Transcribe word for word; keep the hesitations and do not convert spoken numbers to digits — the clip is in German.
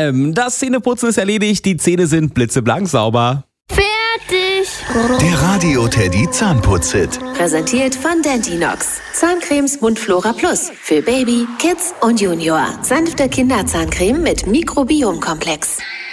M. Das Zähneputzen ist erledigt, die Zähne sind blitzeblank sauber. Fertig! Der Radio Teddy Zahnputz-Hit. Präsentiert von Dentinox. Zahncremes Mundflora Plus für Baby, Kids und Junior. Sanfte Kinderzahncreme mit Mikrobiomkomplex.